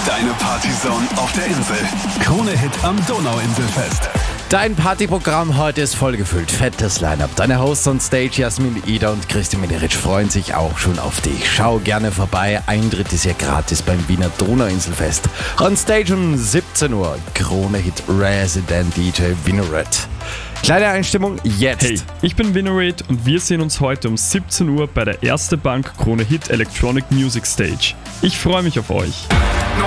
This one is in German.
Deine Partyzone auf der Insel. Krone-Hit am Donauinselfest. Dein Partyprogramm heute ist vollgefüllt. Fettes Line-Up. Deine Hosts on Stage, Jasmin Eder und Christian Mederitsch, freuen sich auch schon auf dich. Schau gerne vorbei. Eintritt ist ja gratis beim Wiener Donauinselfest. On Stage um 17 Uhr. Krone-Hit Resident DJ Winnored. Kleine Einstimmung jetzt. Hey, ich bin Winnored und wir sehen uns heute um 17 Uhr bei der Erste Bank Krone-Hit Electronic Music Stage. Ich freue mich auf euch. Nur